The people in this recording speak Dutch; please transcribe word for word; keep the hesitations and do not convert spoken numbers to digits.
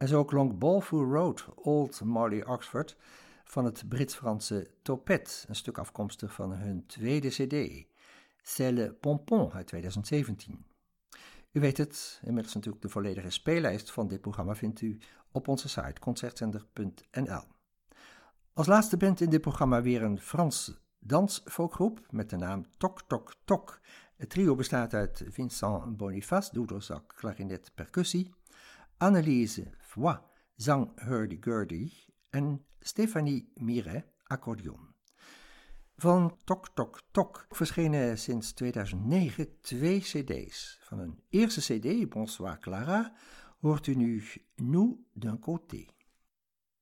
En zo klonk Balfour Road, Old Molly Oxford, van het Brits-Franse Topet, een stuk afkomstig van hun tweede cd, C'est le Pompon uit tweeduizend zeventien. U weet het, inmiddels natuurlijk de volledige speellijst van dit programma vindt u op onze site concertzender punt n l. Als laatste band in dit programma weer een Frans dansfolkgroep met de naam Tok Tok Tok. Het trio bestaat uit Vincent Boniface, doedelzak, klarinet, percussie, Anneliese Foy, zang hurdy-gurdy en Stéphanie Miret, accordeon. Van Tok Tok Tok verschenen sinds tweeduizend negen twee cd's. Van een eerste cd, Bonsoir Clara, hoort u nu Nous d'un côté.